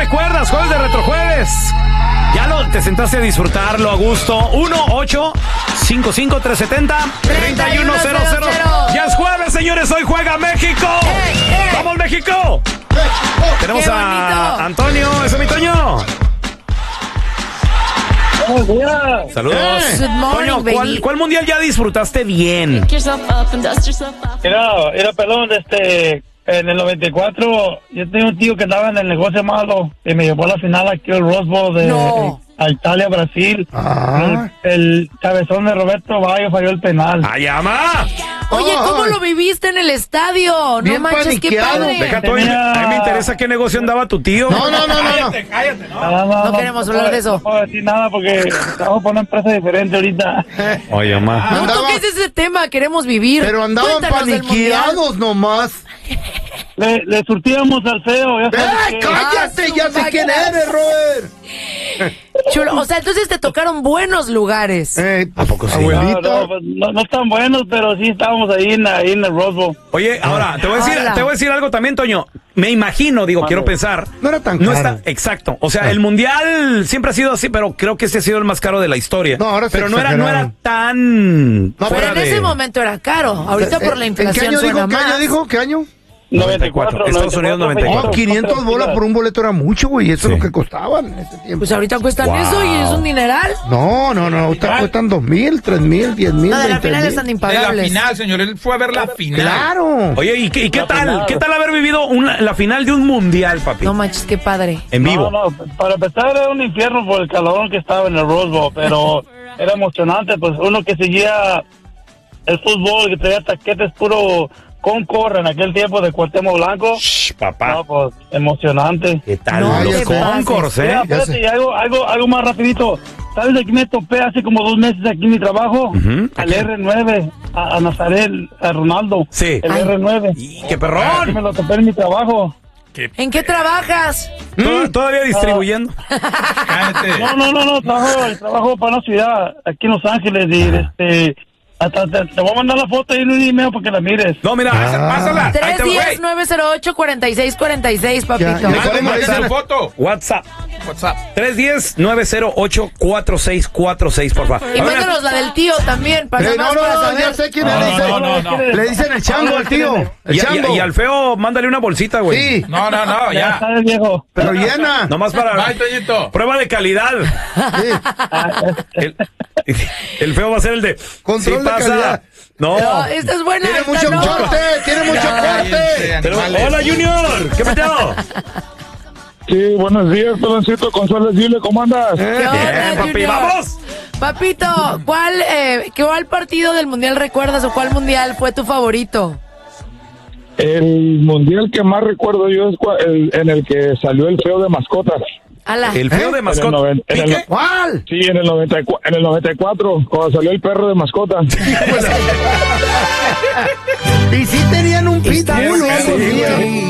recuerdas? Jueves de Retrojueves. Ya te sentaste a disfrutarlo a gusto. 1-855-370-3100. Ya es jueves, señores. Hoy juega México. ¡Vamos, México! Tenemos a Antonio. ¿Eso es mi Toño? Buenos días. Saludos. Good morning, Toño, baby. ¿cuál mundial ya disfrutaste bien? Mira, pelón, en el 94, yo tenía un tío que andaba en el negocio malo y me llevó a la final aquí el Rose Bowl a Italia, Brasil. El cabezón de Roberto Bayo falló el penal. ¡Ay, ama! Oye, ¿cómo lo viviste en el estadio? Bien No manches, qué paniqueado. padre. Deja, Toño, a mí me interesa qué negocio andaba tu tío. No. Cállate, No queremos hablar de eso. No puedo decir nada porque trabajo por una empresa diferente ahorita. Oye, ama. No Andaba- toques ese tema, queremos vivir. Pero andaban Cuéntanos del paniqueados nomás. Le surtíamos al feo. Ya sabes ¡Ay, que- cállate! Ya sé quién eres, Robert. Chulo, o sea, entonces te tocaron buenos lugares. ¿A poco sí? Abuelito. No están buenos, pero sí estábamos ahí en el Rose Bowl. Oye, ahora, te voy Hola. a decir algo también, Toño. Me imagino, quiero pensar. No era tan No caro. está, exacto. O sea, el mundial siempre ha sido así, pero creo que este ha sido el más caro de la historia. No, ahora se pero no era exageraron. tan. No, Pero fuera en de- ese momento era caro. Ahorita por la ¿En qué inflación año suena dijo? ¿Qué más. año dijo? ¿Qué año? 94. Estados Unidos, 94. Oh, 500 bolas por un boleto era mucho, güey. Eso Sí. es lo que costaban en ese tiempo. Pues ahorita cuestan Wow. eso y es un dineral. No. Ahorita cuestan 2,000, 3,000, 10,000, No, de la 20,000. final están De la impagables. final, señor. Él fue a ver la final. Claro. Oye, ¿y qué tal? final. ¿Qué tal haber vivido la final de un mundial, papi? No manches, qué padre. En vivo. No, para empezar era un infierno por el calor que estaba en el Rose Bowl, pero era emocionante, pues uno que seguía el fútbol, que traía taquetes puro Concord en aquel tiempo de Cuauhtémoc Blanco. Shh, papá. No, pues emocionante. ¿Qué tal? No Los te Concords, Mira, ¿eh? espérate, sé. y algo más rapidito. ¿Sabes de qué me topé hace como 2 meses aquí en mi trabajo? Ujú. Al R9, a Nazaret, a Ronaldo. Sí. El Ay. R9. ¡Y qué Me perrón! lo topé en mi trabajo. ¿En qué trabajas? Todavía distribuyendo. Cállate. No, trabajo para una ciudad aquí en Los Ángeles y hasta te voy a mandar la foto ahí en un email para que la mires. No, mira, pásala. Ahí te voy. 310-908-4646, papito. Ya. Mándame Mándame su foto. WhatsApp. WhatsApp. 310-908-4646, por favor. Y mándanos la del tío también, para No, más para saber. ya sé quién No, es. no. Le dicen el chango al tío. El chango. Y al feo, mándale una bolsita, güey. Sí, No, Ya ya. sabes, viejo. pero llena. Nomás para Bye, Toñito. prueba de calidad. Sí. El feo va a ser el de Control sí de pasa. calidad. No. No, esta es buena. Tiene esta mucho no. corte, tiene mucho Cállense, corte. Pero- animales. hola, Junior. ¿Qué peteo? Sí, buenos días, Peloncito González Gile, ¿cómo andas? ¿Qué onda, Bien, papi, Junior? vamos. Papito, ¿cuál partido del mundial recuerdas o cuál mundial fue tu favorito? El mundial que más recuerdo yo es en el que salió el feo de mascotas. Ala. El feo de mascota. ¿Pique? ¿Cuál? Sí, en el 94, cuando salió el perro de mascota. Y sí tenían un pitbull, Está ¿no? bueno. Sí, güey.